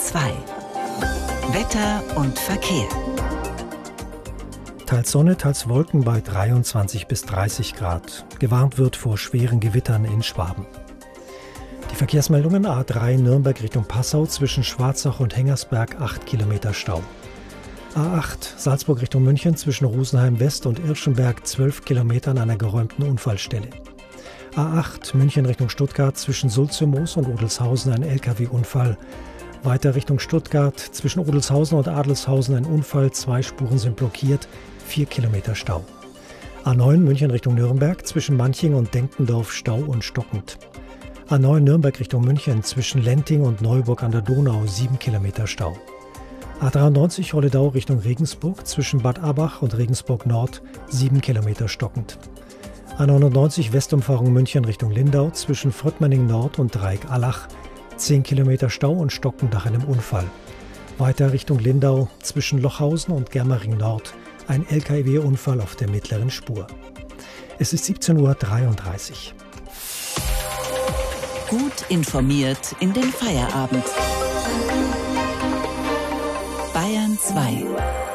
2. Wetter und Verkehr. Teils Sonne, teils Wolken bei 23 bis 30 Grad. Gewarnt wird vor schweren Gewittern in Schwaben. Die Verkehrsmeldungen: A3 Nürnberg Richtung Passau zwischen Schwarzach und Hengersberg 8 Kilometer Stau. A8 Salzburg Richtung München zwischen Rosenheim West und Irschenberg 12 Kilometer an einer geräumten Unfallstelle. A8 München Richtung Stuttgart zwischen Sulzermoos und Odelshausen ein LKW-Unfall. Weiter Richtung Stuttgart zwischen Odelshausen und Adelshausen ein Unfall, 2 Spuren sind blockiert, 4 Kilometer Stau. A9 München Richtung Nürnberg zwischen Manching und Denkendorf Stau und stockend. A9 Nürnberg Richtung München zwischen Lenting und Neuburg an der Donau 7 Kilometer Stau. A93 Rolledau Richtung Regensburg zwischen Bad Abach und Regensburg Nord 7 Kilometer stockend. A99 Westumfahrung München Richtung Lindau zwischen Fröttmanning Nord und Dreieck-Allach 10 Kilometer Stau und stockend nach einem Unfall. Weiter Richtung Lindau zwischen Lochhausen und Germering Nord ein LKW-Unfall auf der mittleren Spur. Es ist 17:33 Uhr. Gut informiert in den Feierabend. Bayern 2.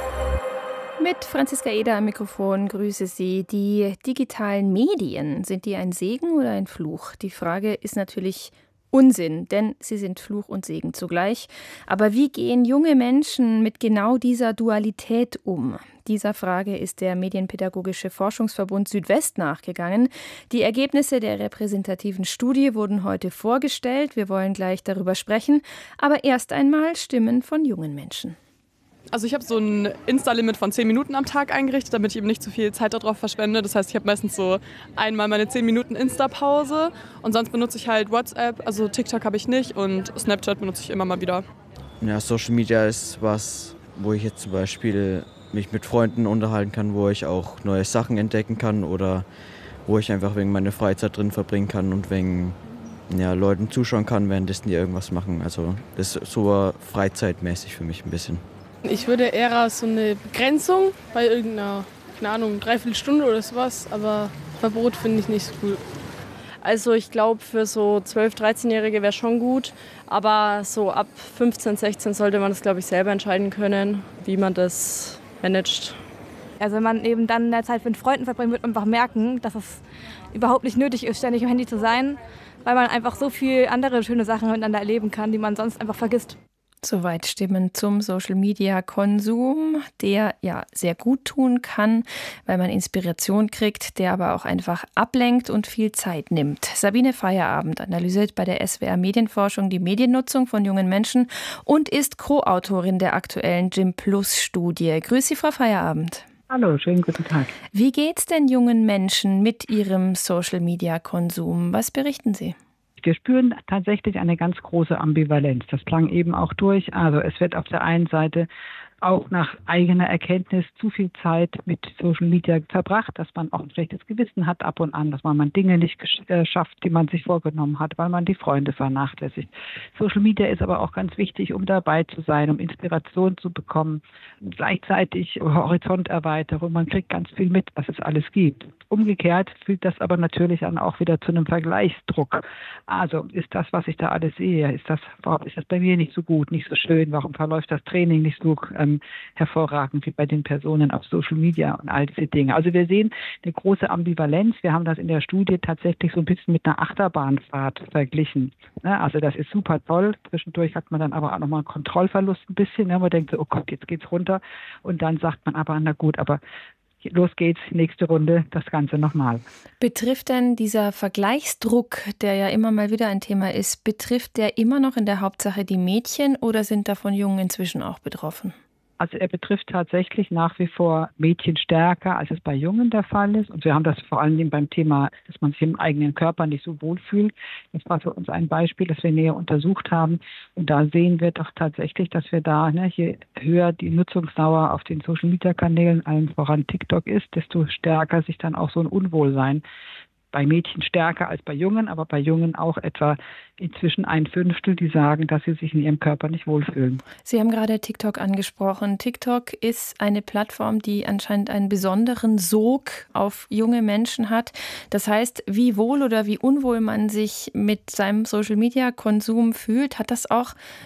Mit Franziska Eder am Mikrofon grüße Sie. Die digitalen Medien, sind die ein Segen oder ein Fluch? Die Frage ist natürlich Unsinn, denn sie sind Fluch und Segen zugleich. Aber wie gehen junge Menschen mit genau dieser Dualität um? Dieser Frage ist der Medienpädagogische Forschungsverbund Südwest nachgegangen. Die Ergebnisse der repräsentativen Studie wurden heute vorgestellt. Wir wollen gleich darüber sprechen. Aber erst einmal Stimmen von jungen Menschen. Also ich habe so ein Insta-Limit von 10 Minuten am Tag eingerichtet, damit ich eben nicht zu viel Zeit darauf verschwende. Das heißt, ich habe meistens so einmal meine 10 Minuten Insta-Pause und sonst benutze ich halt WhatsApp, also TikTok habe ich nicht und Snapchat benutze ich immer mal wieder. Ja, Social Media ist was, wo ich jetzt zum Beispiel mich mit Freunden unterhalten kann, wo ich auch neue Sachen entdecken kann oder wo ich einfach wegen meiner Freizeit drin verbringen kann und wegen Leuten zuschauen kann, währenddessen die irgendwas machen. Also das ist so freizeitmäßig für mich ein bisschen. Ich würde eher so eine Begrenzung bei irgendeiner, keine Ahnung, Dreiviertelstunde oder sowas, aber Verbot finde ich nicht so cool. Also ich glaube, für so 12-, 13-Jährige wäre schon gut, aber so ab 15, 16 sollte man das, glaube ich, selber entscheiden können, wie man das managt. Also wenn man eben dann in der Zeit mit Freunden verbringt, wird man einfach merken, dass es überhaupt nicht nötig ist, ständig am Handy zu sein, weil man einfach so viele andere schöne Sachen miteinander erleben kann, die man sonst einfach vergisst. Soweit Stimmen zum Social-Media-Konsum, der ja sehr gut tun kann, weil man Inspiration kriegt, der aber auch einfach ablenkt und viel Zeit nimmt. Sabine Feierabend analysiert bei der SWR Medienforschung die Mediennutzung von jungen Menschen und ist Co-Autorin der aktuellen Gym-Plus-Studie. Grüß Sie, Frau Feierabend. Hallo, schönen guten Tag. Wie geht's denn jungen Menschen mit ihrem Social-Media-Konsum? Was berichten Sie? Wir spüren tatsächlich eine ganz große Ambivalenz. Das klang eben auch durch. Also es wird auf der einen Seite auch nach eigener Erkenntnis zu viel Zeit mit Social Media verbracht, dass man auch ein schlechtes Gewissen hat ab und an, dass man Dinge nicht schafft, die man sich vorgenommen hat, weil man die Freunde vernachlässigt. Social Media ist aber auch ganz wichtig, um dabei zu sein, um Inspiration zu bekommen, gleichzeitig Horizonterweiterung. Man kriegt ganz viel mit, was es alles gibt. Umgekehrt führt das aber natürlich dann auch wieder zu einem Vergleichsdruck. Also ist das, was ich da alles sehe, warum ist das bei mir nicht so gut, nicht so schön, warum verläuft das Training nicht so hervorragend wie bei den Personen auf Social Media und all diese Dinge. Also wir sehen eine große Ambivalenz. Wir haben das in der Studie tatsächlich so ein bisschen mit einer Achterbahnfahrt verglichen. Also das ist super toll. Zwischendurch hat man dann aber auch nochmal einen Kontrollverlust ein bisschen. Man denkt so, oh Gott, jetzt geht's runter. Und dann sagt man aber, na gut, aber los geht's, nächste Runde, das Ganze nochmal. Betrifft denn dieser Vergleichsdruck, der ja immer mal wieder ein Thema ist, betrifft der immer noch in der Hauptsache die Mädchen oder sind davon Jungen inzwischen auch betroffen? Also er betrifft tatsächlich nach wie vor Mädchen stärker, als es bei Jungen der Fall ist. Und wir haben das vor allem beim Thema, dass man sich im eigenen Körper nicht so wohl fühlt. Das war für uns ein Beispiel, das wir näher untersucht haben. Und da sehen wir doch tatsächlich, dass wir da, je höher die Nutzungsdauer auf den Social-Media-Kanälen, allen voran TikTok ist, desto stärker sich dann auch so ein Unwohlsein bei Mädchen stärker als bei Jungen, aber bei Jungen auch etwa inzwischen 1/5, die sagen, dass sie sich in ihrem Körper nicht wohlfühlen. Sie haben gerade TikTok angesprochen. TikTok ist eine Plattform, die anscheinend einen besonderen Sog auf junge Menschen hat. Das heißt, wie wohl oder wie unwohl man sich mit seinem Social-Media-Konsum fühlt, hat das auch